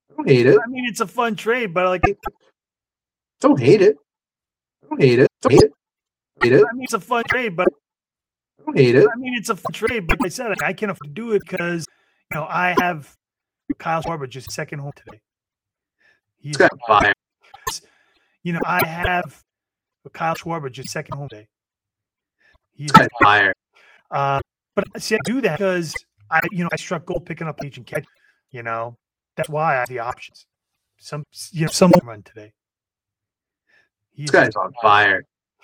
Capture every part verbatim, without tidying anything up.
I don't hate it. I mean, it's a fun trade, but like, don't hate it. I don't hate it. Don't hate it. Hate it. I mean, it's a fun trade, but I don't hate it. I mean, it's a fun trade, but like I said, I can't afford to do it because you know I have Kyle Schwarber just second home today. He's got fire. You know, I have Kyle Schwarber just second home today. He's got fire. Uh, but see, I do that because I, you know, I struck gold picking up agent catch. You know, that's why I have the options. Some, you know, some run today. He's guy's on fire.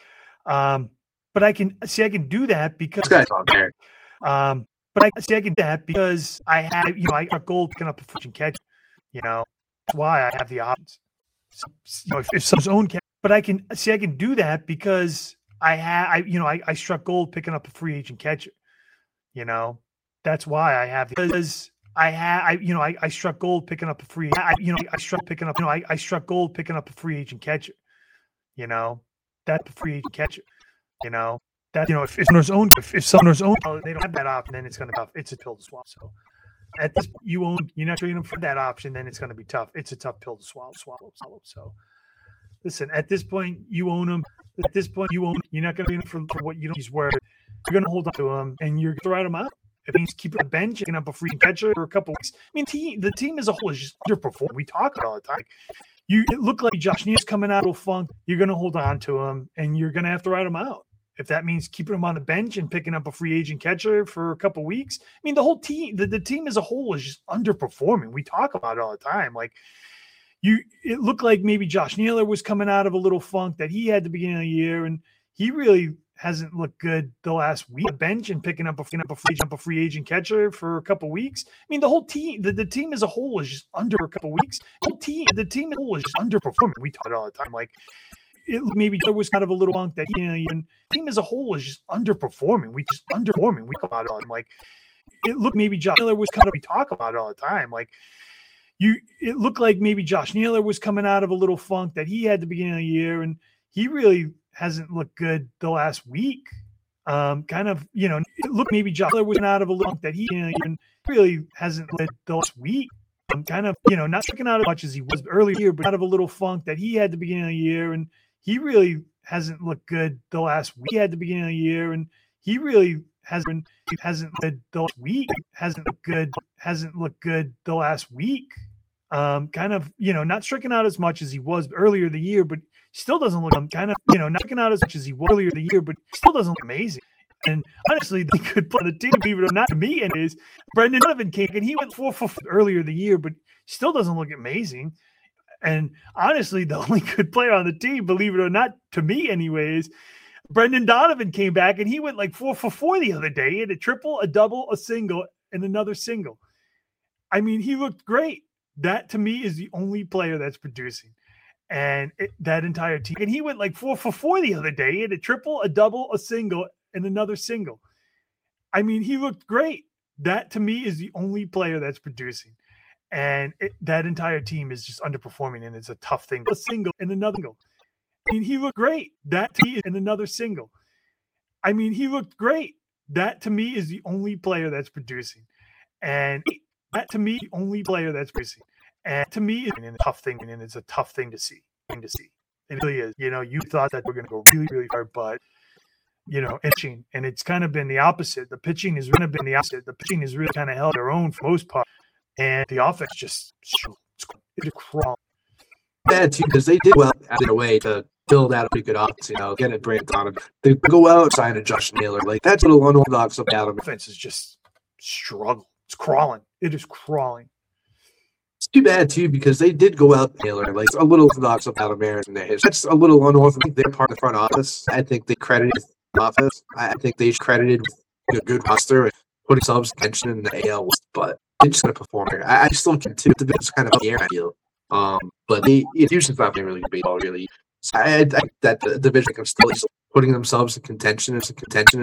Um, but I can see I can do that because this guy's on fire. Um, but I see I can do that because I have, you know, I got gold picking up a agent catch. You know, that's why I have the options. So, you know, if, if someone's own catch, but I can see I can do that because I have, I, you know, I, I struck gold picking up a free agent catcher. You know, that's why I have because I had, I, you know, I, I struck gold picking up a free, I, you know, I struck picking up, you know, I, I struck gold picking up a free agent catcher. You know, that free agent catcher. You know, that, you know, if, if someone's own, if, if someone's own, they don't have that option, then it's going to be, it's a pill to swallow. So at this, you own, you're not trading them for that option, then it's going to be tough. It's a tough pill to swallow, swallow, swallow. So listen, at this point, you own them. At this point, you own, you're not going to be in for, for what you don't use where you're going to hold on to them and you're going to write them out. It means keeping a bench, picking up a free catcher for a couple weeks. I mean, team, the team as a whole is just underperformed. We talk about it all the time. You it look like Josh Neal's coming out of a funk. You're going to hold on to him, and you're going to have to write him out. If that means keeping him on the bench and picking up a free agent catcher for a couple weeks, I mean, the whole team, the, the team as a whole is just underperforming. We talk about it all the time. Like you, it looked like maybe Josh Naylor was coming out of a little funk that he had at the beginning of the year, and he really hasn't looked good the last week. Bench and picking up a, picking up a free, a free agent catcher for a couple weeks. I mean, the whole team, the, the team as a whole is just under a couple weeks. The whole team, the team as a whole is just underperforming. We talk it all the time. Like it, maybe there was kind of a little funk that you know, even team as a whole is just underperforming. We just underperforming. We talk about it all the time. Like it looked maybe Josh Naylor was kind of. We talk about it all the time. Like you, it looked like maybe Josh Naylor was coming out of a little funk that he had at the beginning of the year, and he really hasn't looked good the last week. Um, kind of, you know, it looked maybe Josh Naylor was out of a little funk that he you know, even really hasn't looked the last week. Um, kind of, you know, not sticking out as much as he was earlier, but out of a little funk that he had at the beginning of the year, and he really hasn't looked good the last week. He had at the beginning of the year, and he really hasn't hasn't looked the last week. Hasn't looked good. Hasn't looked good the last week. Um, kind of, you know, not striking out as much as he was earlier the year, but still doesn't look um, kind of, you know, not striking out as much as he was earlier the year, but still doesn't look amazing. And honestly, they could play the team, believe it or not, to me, and is Brendan Donovan came and he went four for four earlier the year, but still doesn't look amazing. And honestly, the only good player on the team, believe it or not, to me, anyways, Brendan Donovan came back and he went like four for four the other day. He had a triple, a double, a single, and another single. I mean, he looked great. That to me is the only player that's producing. And it, that entire team. And he went like four for four the other day. He had a triple, a double, a single, and another single. I mean, he looked great. That to me is the only player that's producing. And it, that entire team is just underperforming, and it's a tough thing. A single and another single. I mean, he looked great. That to me is and another single. I mean, he looked great. That to me is the only player that's producing. And it, that to me, the only player that's producing. And to me, it's a tough thing, and it's a tough thing to see. Thing to see. It really is. You know, you thought that we're going to go really, really far, but you know, pitching, and it's kind of been the opposite. The pitching has really been the opposite. The pitching has really kind of held their own for the most part, and the offense just it's crawling. Yeah, too, because they did well in a way to build out a pretty good offense. You know, get it, Brandon Donovan. They go out and sign a Josh Naylor. Like that's a little unorthodox about him. Offense is just struggle. It's crawling. It is crawling. It's too bad too because they did go out Naylor. Like it's a little unorthodox about American there. That's a little unorthodox. They're part of the front office. I think they credited the office. I think they credited with a good roster and putting themselves attention in the A L West, but they're just gonna perform here. I, I just don't get to the bit kind of the air I feel. Um, but they it's usually not playing really good baseball really. So I, I think that the division can still putting themselves in contention as a contention.